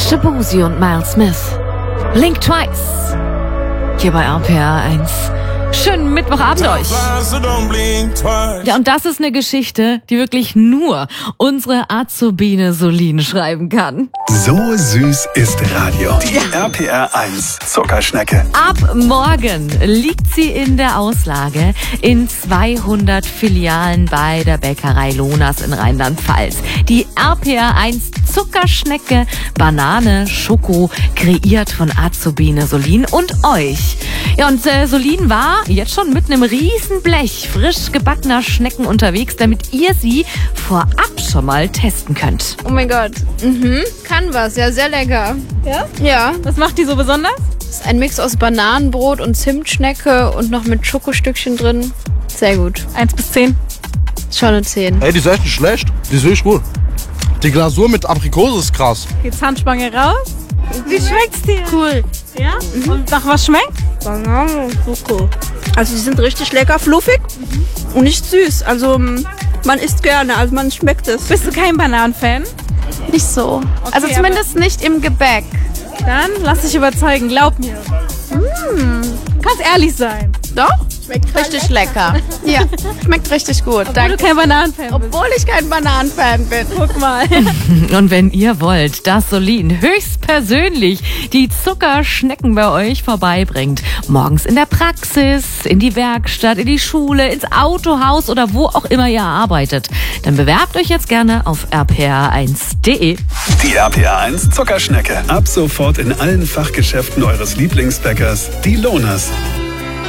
Shaboozey und Miles Smith. Blink Twice. Hier bei RPR 1. Schönen Mittwochabend euch. Ja, und das ist eine Geschichte, die wirklich nur unsere Azubine Solin schreiben kann. So süß ist Radio. Die RPR 1 Zuckerschnecke. Ab morgen liegt sie in der Auslage in 200 Filialen bei der Bäckerei Lonas in Rheinland-Pfalz. Die RPR 1 Zuckerschnecke, Banane, Schoko, kreiert von Azubine Solin und euch. Ja, und Solin war jetzt schon mit einem riesen Blech frisch gebackener Schnecken unterwegs, damit ihr sie vorab schon mal testen könnt. Oh mein Gott. Kann was. Ja, sehr lecker. Ja? Ja. Was macht die so besonders? Das ist ein Mix aus Bananenbrot und Zimtschnecke und noch mit Schokostückchen drin. Sehr gut. 1 bis 10. Schon eine 10. Ey, die ist echt nicht schlecht. Die ist wirklich gut. Die Glasur mit Aprikose ist krass. Die Zahnspange raus. Wie schmeckt's dir? Cool. Ja? Und nach was schmeckt? Banane und Schoko. Also die sind richtig lecker, fluffig und nicht süß. Also man isst gerne, also man schmeckt es. Bist du kein Bananenfan? Nicht so. Also Okay, zumindest nicht im Gebäck. Dann lass dich überzeugen, glaub mir. Du kannst ehrlich sein. Doch? Schmeckt richtig lecker. Ja, schmeckt richtig gut. Obwohl du kein Bananenfan bist. Obwohl ich kein Bananenfan bin. Guck mal. Und wenn ihr wollt, dass Solin höchstpersönlich die Zuckerschnecken bei euch vorbeibringt, morgens in der Praxis, in die Werkstatt, in die Schule, ins Autohaus oder wo auch immer ihr arbeitet, dann bewerbt euch jetzt gerne auf rpr1.de. Die RPR 1 Zuckerschnecke. Ab sofort in allen Fachgeschäften eures Lieblingsbäckers, die Lonas.